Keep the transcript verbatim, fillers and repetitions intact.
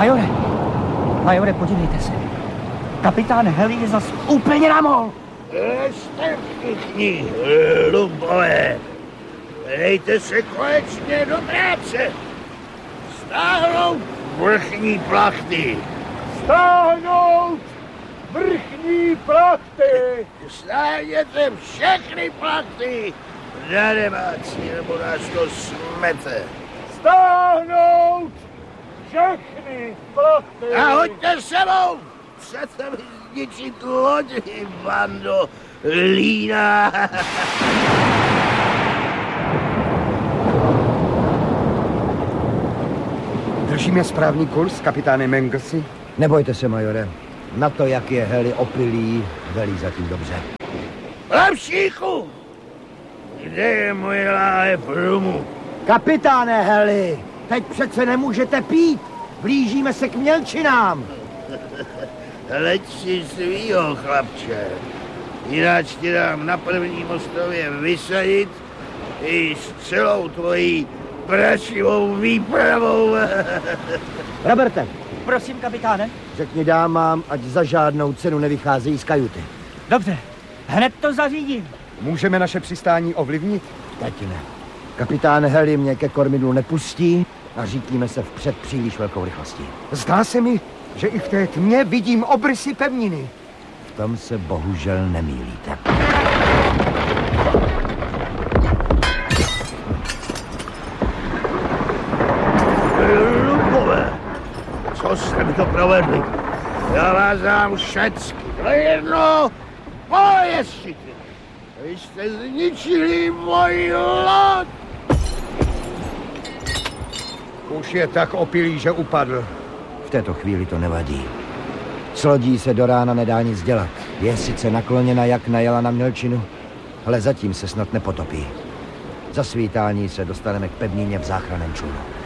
Majore, majore, podívejte se. Kapitán Heli je zas úplně na mol. Jste všichni lubové. Dejte se konečně do práce. Stáhnout vrchní plachty. Stáhnout vrchní plachty. Stáhněte všechny plachty. Daremáci, nebo nás to smete. Stáhnout všechny plachty. A hoďte sebou. Chcete mi zničit lodi, bando lína. Držíme správný kurz, kapitáne Manglesy? Nebojte se, majore. Na to, jak je Heli opilý, velí zatím dobře. Lepšíku! Kde je moje láhev rumu? Kapitáne Heli, teď přece nemůžete pít. Blížíme se k mělčinám. Leď si svýho, chlapče. Jináč ti dám na první mostově vysadit i s celou tvojí prašivou výpravou. Roberte, Prosím, kapitáne. řekni dámám, ať za žádnou cenu nevycházejí z kajuty. Dobře, hned to zařídím. Můžeme naše přistání ovlivnit? Teď ne. Kapitán Heli mě ke kormidlu nepustí a řítíme se vpřed příliš velkou rychlostí. Zdá se mi, že i v té tmě vidím obrysy pevniny. V tom se bohužel nemýlíte. Lubové, co jste mi to provedli? Já vás dám všecky. To je jedno, pojezdčíky. Vy jste zničili moji loď. Už je tak opilý, že upadl. V této chvíli to nevadí. S lodí se do rána nedá nic dělat. Je sice nakloněna, jak najela na mělčinu, ale zatím se snad nepotopí. Za svítání se dostaneme k pevnině v záchranném člunu.